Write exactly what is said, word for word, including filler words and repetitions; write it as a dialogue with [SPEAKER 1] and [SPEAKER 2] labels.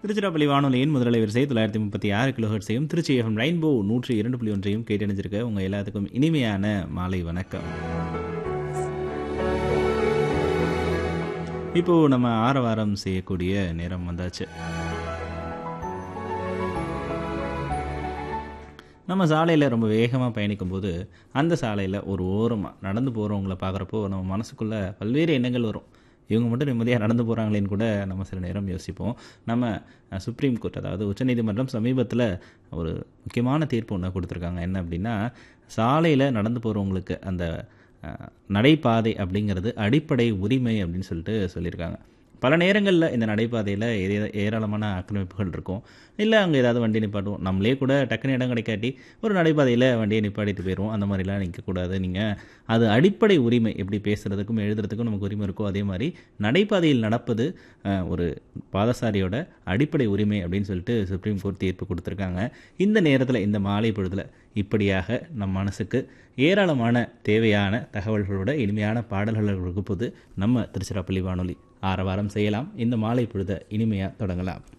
[SPEAKER 1] திருச்சிராப்பள்ளி வானொலியின் முதலை வரிசை தொள்ளாயிரத்தி முப்பத்தி ஆறு கிலோஹெர்ட்ஸையும் திருச்சி எஃப்எம் ரெயின்போ நூற்றி இரண்டு புள்ளி ஒன்றையும் கேட்டணிஞ்சிருக்க உங்க எல்லாத்துக்கும் இனிமையான மாலை வணக்கம். இப்போ நம்ம ஆரவாரம் செய்யக்கூடிய நேரம் வந்தாச்சு. நம்ம சாலையில் ரொம்ப வேகமாக பயணிக்கும் போது அந்த சாலையில் ஒரு ஓரமாக நடந்து போகிறவங்கள பார்க்குறப்போ நம்ம மனசுக்குள்ளே பல்வேறு எண்ணங்கள் வரும். இவங்க மட்டும் நிம்மதியாக நடந்து போகிறாங்களேன்னு கூட நம்ம சில நேரம் யோசிப்போம். நம்ம சுப்ரீம் கோர்ட், அதாவது உச்சநீதிமன்றம் சமீபத்தில் ஒரு முக்கியமான தீர்ப்பு ஒன்று கொடுத்துருக்காங்க. என்ன அப்படின்னா, சாலையில் நடந்து போகிறவங்களுக்கு அந்த நடைபாதை அப்படிங்கிறது அடிப்படை உரிமை அப்படின்னு சொல்லிட்டு சொல்லியிருக்காங்க. பல நேரங்களில் இந்த நடைபாதையில் ஏ ஏராளமான ஆக்கிரமிப்புகள் இருக்கும், இல்லை அங்கே ஏதாவது வண்டி நிப்பாட்டுவோம். நம்மளே கூட டக்குன்னு இடம் கிடைக்காட்டி ஒரு நடைபாதையில் வண்டியை நிப்பாட்டிட்டு போயிடுவோம். அந்த மாதிரிலாம் நிற்கக்கூடாது. நீங்கள் அது அடிப்படை உரிமை. எப்படி பேசுகிறதுக்கும் எழுதுறதுக்கும் நமக்கு உரிமை இருக்கோ அதே மாதிரி நடைபாதையில் நடப்பது ஒரு பாதசாரியோட அடிப்படை உரிமை அப்படின்னு சொல்லிட்டு சுப்ரீம் கோர்ட் தீர்ப்பு கொடுத்துருக்காங்க. இந்த நேரத்தில், இந்த மாலை பொழுதில் இப்படியாக நம் மனசுக்கு ஏராளமான தேவையான தகவல்களோட இனிமையான பாடல்கள் கொடுப்பது நம்ம திருச்சிராப்பள்ளி வானொலி. ஆரவாரம் செய்யலாம். இந்த மாலை பொழுத இனிமையாக தொடங்கலாம்.